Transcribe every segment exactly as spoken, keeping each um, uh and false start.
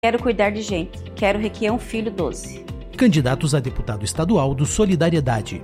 Quero cuidar de gente. Quero Requião Filho doze. Candidatos a deputado estadual do Solidariedade.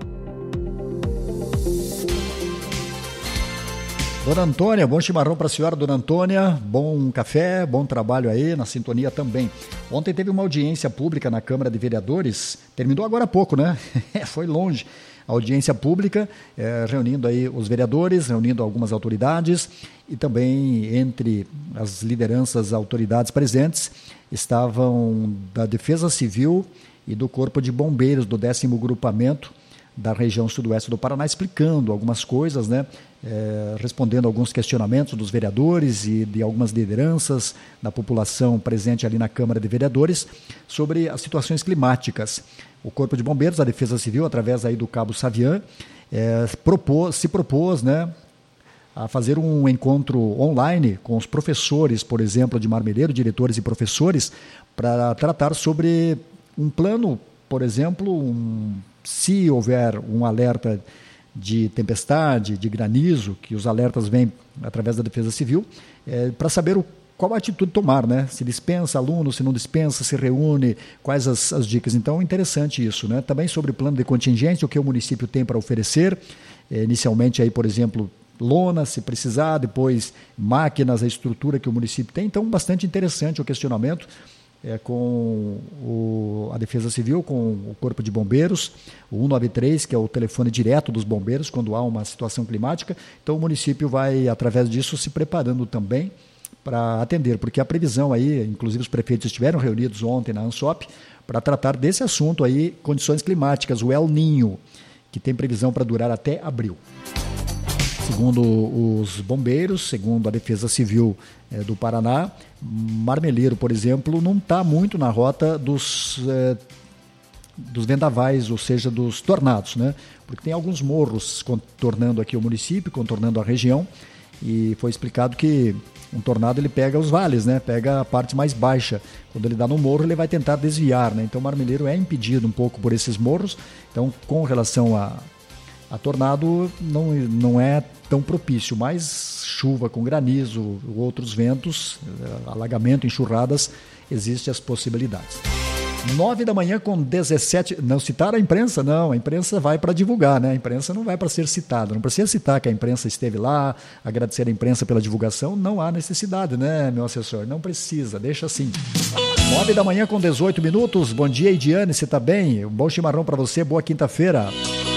Dona Antônia, bom chimarrão para a senhora, Dona Antônia, bom café, bom trabalho aí, na sintonia também. Ontem teve uma audiência pública na Câmara de Vereadores, terminou agora há pouco, né? Foi longe. A audiência pública, é, reunindo aí os vereadores, reunindo algumas autoridades e também entre as lideranças, autoridades presentes, estavam da Defesa Civil e do Corpo de Bombeiros do décimo Grupamento da região sudoeste do Paraná, explicando algumas coisas, né? É, respondendo alguns questionamentos dos vereadores e de algumas lideranças da população presente ali na Câmara de Vereadores sobre as situações climáticas. O Corpo de Bombeiros, a Defesa Civil, através aí do Cabo Savian, é, propôs, se propôs, né, a fazer um encontro online com os professores, por exemplo, de Marmeleiro, diretores e professores, para tratar sobre um plano, por exemplo, um, se houver um alerta de tempestade, de granizo, que os alertas vêm através da Defesa Civil, é, para saber o qual a atitude tomar, né? Se dispensa aluno, se não dispensa, se reúne, quais as, as dicas. Então, interessante isso, né? Também sobre o plano de contingência, o que o município tem para oferecer. É, inicialmente, aí, por exemplo, lona, se precisar, depois máquinas, a estrutura que o município tem. Então, bastante interessante o questionamento é, com o, a Defesa Civil, com o Corpo de Bombeiros, o cento e noventa e três, que é o telefone direto dos bombeiros quando há uma situação climática. Então, o município vai, através disso, se preparando também para atender, porque a previsão aí, inclusive os prefeitos estiveram reunidos ontem na ANSOP para tratar desse assunto aí, condições climáticas, o El Niño, que tem previsão para durar até abril. Segundo os bombeiros, segundo a Defesa Civil eh, do Paraná, Marmeleiro, por exemplo, não está muito na rota dos, eh, dos vendavais, ou seja, dos tornados, né? Porque tem alguns morros contornando aqui o município, contornando a região, e foi explicado que um tornado ele pega os vales, né? Pega a parte mais baixa. Quando ele dá no morro, ele vai tentar desviar, né? Então o Marmeleiro é impedido um pouco por esses morros. Então, com relação a, a tornado, não, não é tão propício, mas chuva com granizo, outros ventos, alagamento, enxurradas, existem as possibilidades. Nove da manhã com dezessete... Não citar a imprensa? Não, a imprensa vai para divulgar, né? A imprensa não vai para ser citada. Não precisa citar que a imprensa esteve lá, agradecer a imprensa pela divulgação. Não há necessidade, né, meu assessor? Não precisa, deixa assim. Nove da manhã com dezoito minutos. Bom dia, Ediane, você está bem? Um bom chimarrão para você, boa quinta-feira.